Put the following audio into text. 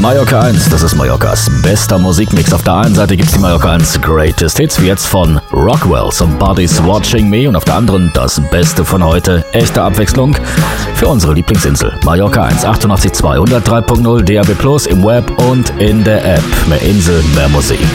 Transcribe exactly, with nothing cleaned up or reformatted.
Mallorca eins, das ist Mallorcas bester Musikmix. Auf der einen Seite gibt's die Mallorca eins Greatest Hits, wie jetzt von Rockwell, Somebody's Watching Me, und auf der anderen das Beste von heute, echte Abwechslung für unsere Lieblingsinsel. Mallorca eins, achtundachtzig Komma zwei, hundertdrei Punkt null, D A B plus, im Web und in der App. Mehr Insel, mehr Musik.